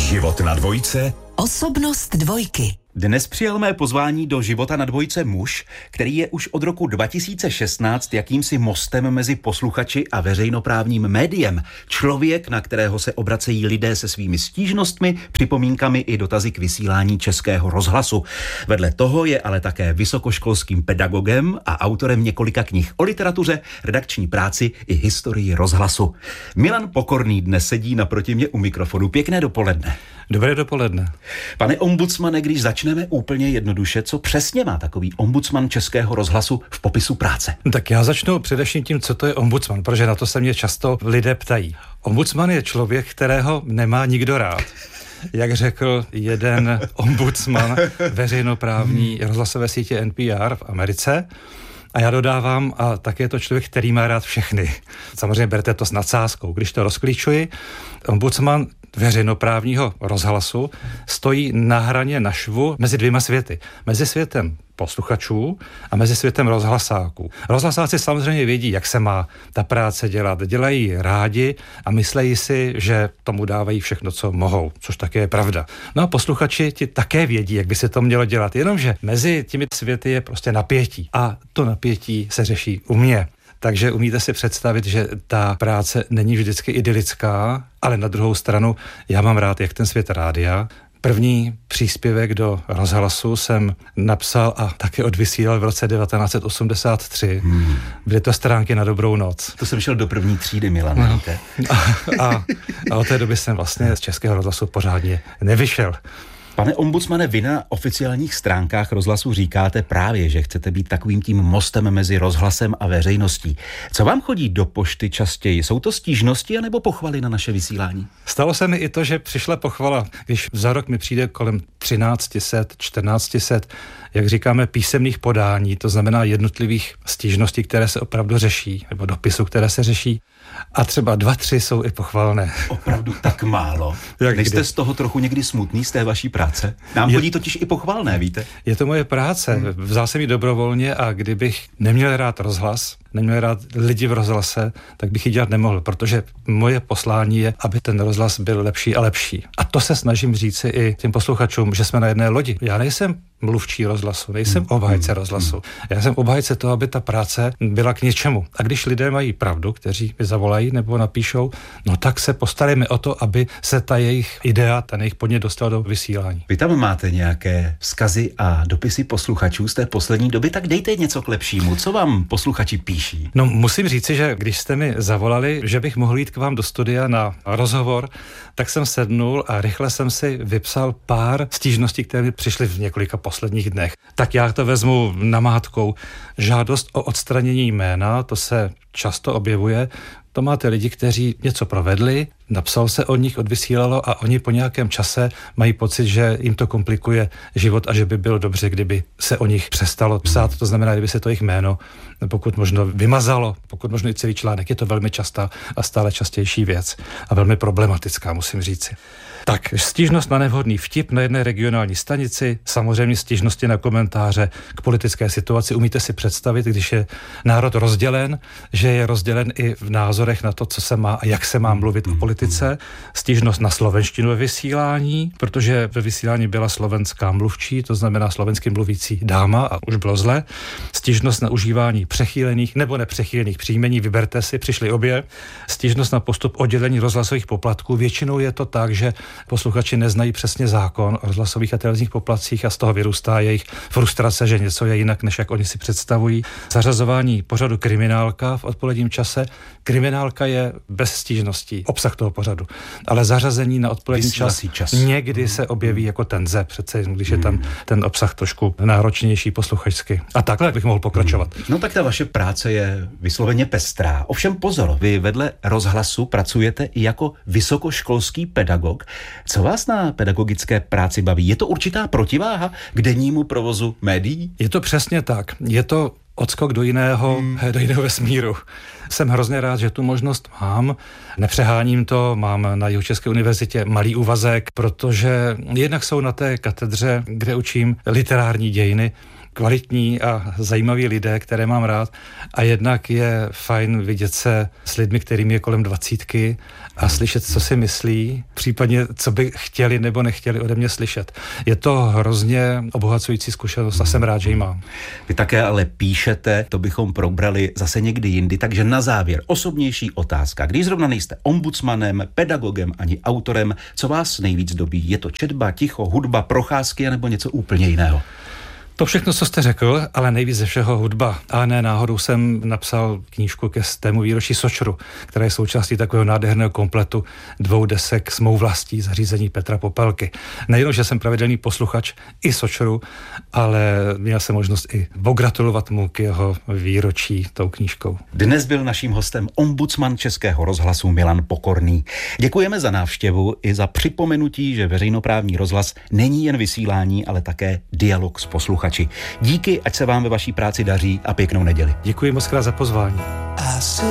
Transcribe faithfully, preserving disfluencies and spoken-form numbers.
Život na dvojce. Osobnost dvojky. Dnes přijal mé pozvání do Života na dvojce muž, který je už od roku dva tisíce šestnáct jakýmsi mostem mezi posluchači a veřejnoprávním médiem. Člověk, na kterého se obracejí lidé se svými stížnostmi, připomínkami i dotazy k vysílání Českého rozhlasu. Vedle toho je ale také vysokoškolským pedagogem a autorem několika knih o literatuře, redakční práci i historii rozhlasu. Milan Pokorný dnes sedí naproti mě u mikrofonu. Pěkné dopoledne. Dobré dopoledne. Pane ombudsmane, když začneme úplně jednoduše, co přesně má takový ombudsman Českého rozhlasu v popisu práce? Tak já začnu především tím, co to je ombudsman, protože na to se mě často lidé ptají. Ombudsman je člověk, kterého nemá nikdo rád. Jak řekl jeden ombudsman veřejnoprávní rozhlasové sítě N P R v Americe. A já dodávám, a také je to člověk, který má rád všechny. Samozřejmě berte to s nadsázkou. Když to rozklíčuji, ombudsman veřejnoprávního rozhlasu stojí na hraně, na švu mezi dvěma světy. Mezi světem posluchačů a mezi světem rozhlasáků. Rozhlasáci samozřejmě vědí, jak se má ta práce dělat. Dělají rádi a myslejí si, že tomu dávají všechno, co mohou, což také je pravda. No a posluchači ti také vědí, jak by se to mělo dělat, jenomže mezi těmi světy je prostě napětí a to napětí se řeší u mě. Takže umíte si představit, že ta práce není vždycky idylická, ale na druhou stranu já mám rád jak ten svět rádia. První příspěvek do rozhlasu jsem napsal a také odvysílal v roce devatenáct set osmdesát tři. Hmm. Byly to stránky na dobrou noc. To jsem šel do první třídy, Milan, no. Víte? A, a, a od té doby jsem vlastně z Českého rozhlasu pořádně nevyšel. Pane ombudsmane, vy na oficiálních stránkách rozhlasu říkáte právě, že chcete být takovým tím mostem mezi rozhlasem a veřejností. Co vám chodí do pošty častěji? Jsou to stížnosti anebo pochvaly na naše vysílání? Stalo se mi i to, že přišla pochvala. Když za rok mi přijde kolem třináct set, čtrnáct set, jak říkáme, písemných podání, to znamená jednotlivých stížností, které se opravdu řeší, nebo dopisů, které se řeší. A třeba dva, tři jsou i pochvalné. Opravdu tak málo? Jak Nejste kdy? Z toho trochu někdy smutný z té vaší práce? Nám je, chodí totiž i pochvalné, víte? Je to moje práce. Hmm. Vzal jsem ji dobrovolně a kdybych neměl rád rozhlas, neměl rád lidi v rozhlase, tak bych ji dělat nemohl, protože moje poslání je, aby ten rozhlas byl lepší a lepší. A to se snažím říci i těm posluchačům, že jsme na jedné lodi. Já nejsem mluvčí rozhlasu, nejsem obhájce rozhlasu. Já jsem obhájce toho, aby ta práce byla k něčemu. A když lidé mají pravdu, kteří mi zavolají nebo napíšou, no tak se postarejme o to, aby se ta jejich idea, ten jejich podnět dostal do vysílání. Vy tam máte nějaké vzkazy a dopisy posluchačů z té poslední doby, tak dejte něco k lepšímu. Co vám posluchači píší? No musím říci, že když jste mi zavolali, že bych mohl jít k vám do studia na rozhovor, tak jsem sednul a rychle jsem si vypsal pár stížností, které mi přišly v několika posledních dnech. Tak já to vezmu namátkou. Žádost o odstranění jména, to se často objevuje. To máte lidi, kteří něco provedli, napsal se o nich, odvysílalo a oni po nějakém čase mají pocit, že jim to komplikuje život a že by bylo dobře, kdyby se o nich přestalo psát. To znamená, kdyby se to jejich jméno pokud možno vymazalo, pokud možno i celý článek. Je to velmi častá a stále častější věc a velmi problematická, musím říci. Tak, stížnost na nevhodný vtip na jedné regionální stanici, samozřejmě stížnosti na komentáře k politické situaci. Umíte si představit, když je národ rozdělen, že je rozdělen i v názorech na to, co se má a jak se má mluvit o politice. Stížnost na slovenštinu ve vysílání, protože ve vysílání byla slovenská mluvčí, to znamená slovensky mluvící dáma a už bylo zle. Stížnost na užívání přechýlených nebo nepřechýlených příjmení, vyberte si, přišly obě. Stížnost na postup oddělení rozhlasových poplatků. Většinou je to tak, že posluchači neznají přesně zákon o rozhlasových a televizních poplatcích a z toho vyrůstá jejich frustrace, že něco je jinak, než jak oni si představují. Zařazování pořadu Kriminálka v odpoledním čase. Kriminálka je bez stížností, obsah toho pořadu, ale zařazení na odpolední čas, čas někdy se objeví jako tenze, přece když je tam ten obsah trošku náročnější posluchačsky. A takhle bych mohl pokračovat. No tak ta vaše práce je vysloveně pestrá. Ovšem pozor, vy vedle rozhlasu pracujete i jako vysokoškolský pedagog. Co vás na pedagogické práci baví? Je to určitá protiváha k dennímu provozu médií? Je to přesně tak. Je to odskok do jiného, hmm. do jiného vesmíru. Jsem hrozně rád, že tu možnost mám. Nepřeháním to, mám na Jihočeské univerzitě malý úvazek, protože jednak jsou na té katedře, kde učím literární dějiny, kvalitní a zajímaví lidé, které mám rád, a jednak je fajn vidět se s lidmi, kterým je kolem dvacítky a slyšet, co si myslí, případně co by chtěli nebo nechtěli ode mě slyšet. Je to hrozně obohacující zkušenost a jsem rád, že ji mám. Vy také ale píšete, to bychom probrali zase někdy jindy, takže na závěr osobnější otázka. Když zrovna nejste ombudsmanem, pedagogem ani autorem, co vás nejvíc dobí? Je to četba, ticho, hudba, procházky nebo něco úplně jiného? To všechno, co jste řekl, ale nejvíc ze všeho hudba. A ne náhodou jsem napsal knížku ke stému výročí Sočru, která je součástí takového nádherného kompletu dvou desek s mou vlastí zařízení Petra Popelky. Nejenom, že jsem pravidelný posluchač i Sočru, ale měl jsem možnost i pogratulovat mu k jeho výročí tou knížkou. Dnes byl naším hostem ombudsman Českého rozhlasu Milan Pokorný. Děkujeme za návštěvu i za připomenutí, že veřejnoprávní rozhlas není jen vysílání, ale také dialog s posluchači. Díky, ať se vám ve vaší práci daří a pěknou neděli. Děkuji moc krát za pozvání.